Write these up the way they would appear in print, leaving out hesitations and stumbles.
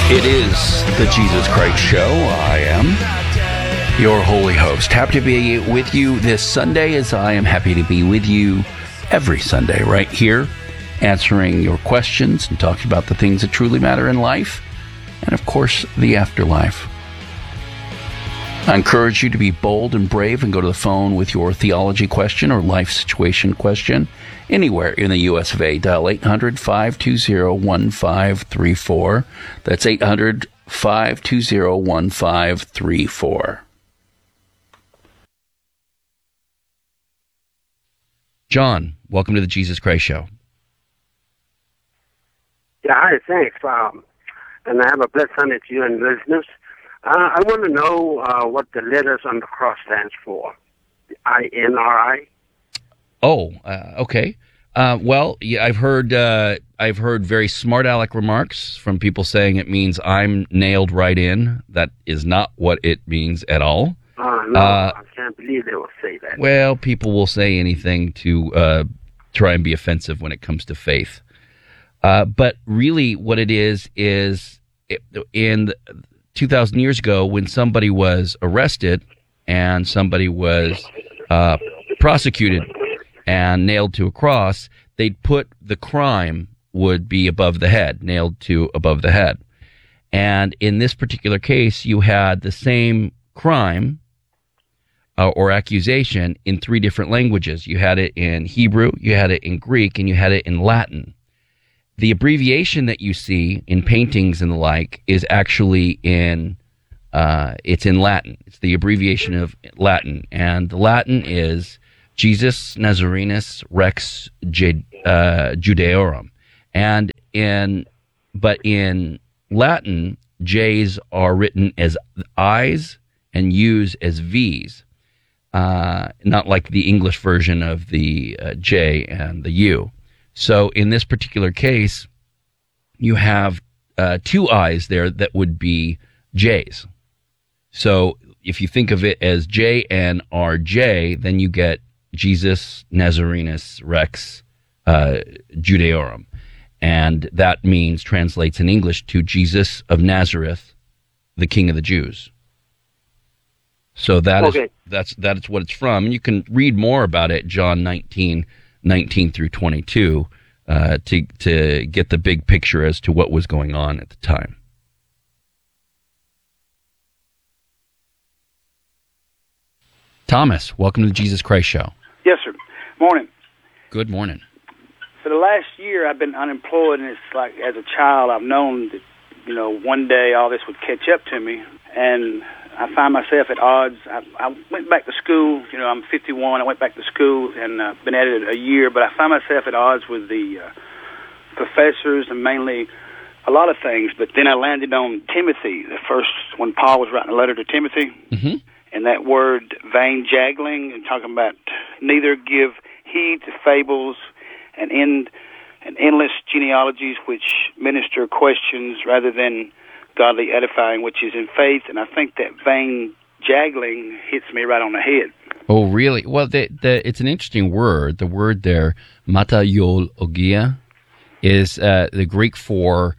It is the Jesus Christ Show. I am your holy host. Happy to be with you this Sunday, as I am happy to be with you every Sunday right here, answering your questions and talking about the things that truly matter in life and, of course, the afterlife. I encourage you to be bold and brave and go to the phone with your theology question or life situation question anywhere in the U.S. of A. Dial 800-520-1534. That's 800-520-1534. John, welcome to the Jesus Christ Show. Yeah, hi, thanks. And I have a blessed Sunday to you and listeners. I want to know what the letters on the cross stands for. INRI. Oh, okay. Well, yeah, I've heard very smart aleck remarks from people saying it means I'm nailed right in. That is not what it means at all. No, I can't believe they will say that. Well, people will say anything to try and be offensive when it comes to faith. But really what it is in 2,000 years ago, when somebody was arrested and somebody was prosecuted and nailed to a cross, they'd put the crime would be above the head, nailed to above the head. And in this particular case, you had the same crime or accusation in three different languages. You had it in Hebrew, you had it in Greek, and you had it in Latin. The abbreviation that you see in paintings and the like is actually it's in Latin. It's the abbreviation of Latin. And the Latin is Jesus Nazarenus Rex Judaeorum. But in Latin, J's are written as I's and U's as V's. Not like the English version of the J and the U. So in this particular case, you have two I's there that would be J's. So if you think of it as JNRJ, then you get Jesus Nazarenus Rex Judaeorum. And that translates in English to Jesus of Nazareth, the King of the Jews. So that's what it's from. And you can read more about it, John 19 through 22, to get the big picture as to what was going on at the time. Thomas, welcome to the Jesus Christ Show. Yes, sir. Morning. Good morning. For the last year, I've been unemployed, and it's like as a child, I've known that, one day all this would catch up to me, and I find myself at odds. I went back to school. I'm 51. I went back to school and been at it a year, but I find myself at odds with the professors and mainly a lot of things. But then I landed on Timothy, the first when Paul was writing a letter to Timothy, and that word vain jaggling and talking about neither give heed to fables and endless genealogies which minister questions rather than godly edifying, which is in faith. And I think that vain jaggling hits me right on the head. Oh, really? Well, it's an interesting word. The word there, mataiologia, is the Greek for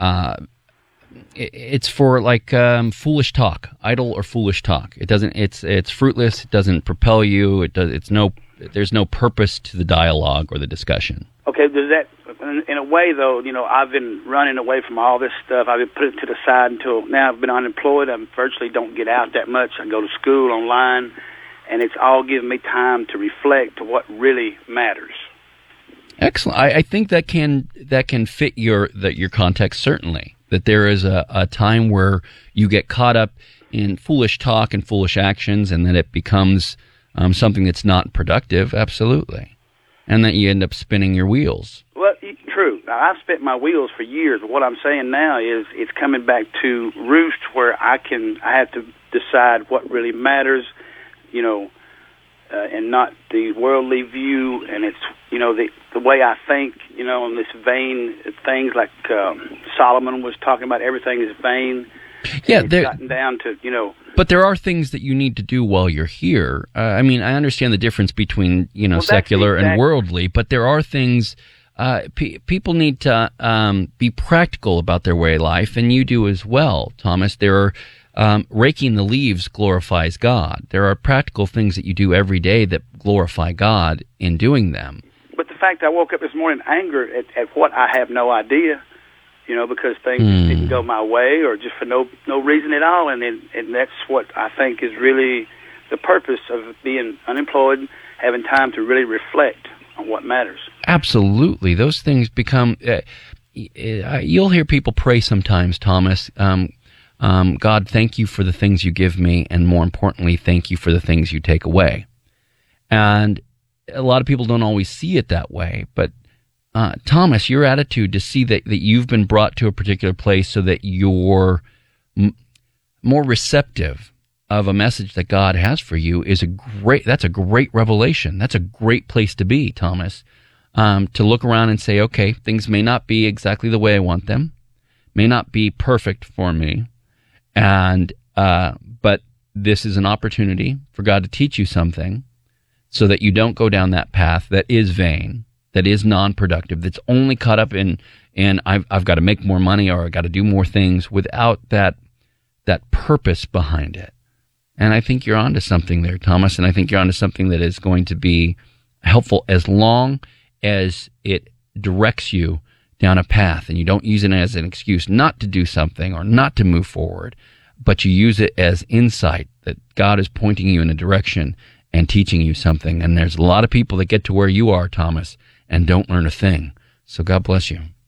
it's for like foolish talk, idle or foolish talk. It doesn't. It's fruitless. It doesn't propel you. There's no purpose to the dialogue or the discussion. Okay, does that, in a way, though, I've been running away from all this stuff. I've been putting it to the side until now I've been unemployed. I virtually don't get out that much. I go to school online, and it's all giving me time to reflect to what really matters. Excellent. I think that can fit your context, certainly. That there is a time where you get caught up in foolish talk and foolish actions, and then it becomes something that's not productive, absolutely. And that you end up spinning your wheels. Well, true. Now, I've spent my wheels for years, but what I'm saying now is it's coming back to roost where I have to decide what really matters, and not the worldly view, and it's, the way I think, on this vain things like Solomon was talking about, everything is vain. Yeah, it's gotten down to, But there are things that you need to do while you're here. I understand the difference between, secular and worldly, but there are things people need to be practical about their way of life, and you do as well, Thomas. There are raking the leaves glorifies God. There are practical things that you do every day that glorify God in doing them. But the fact I woke up this morning angry at what I have no idea, because things didn't go my way or just for no reason at all, and that's what I think is really the purpose of being unemployed, having time to really reflect on what matters. Absolutely. Those things become... you'll hear people pray sometimes, Thomas, God, thank you for the things you give me, and more importantly, thank you for the things you take away. And a lot of people don't always see it that way, but Thomas, your attitude to see that you've been brought to a particular place so that you're more receptive of a message that God has for you that's a great revelation. That's a great place to be, Thomas, to look around and say, okay, things may not be exactly the way I want them, may not be perfect for me, but this is an opportunity for God to teach you something so that you don't go down that path that is vain, that is non-productive, that's only caught up in I've got to make more money or I've got to do more things without that purpose behind it. And I think you're onto something there, Thomas, and I think you're onto something that is going to be helpful as long as it directs you down a path and you don't use it as an excuse not to do something or not to move forward, but you use it as insight that God is pointing you in a direction and teaching you something. And there's a lot of people that get to where you are, Thomas, and don't learn a thing. So God bless you.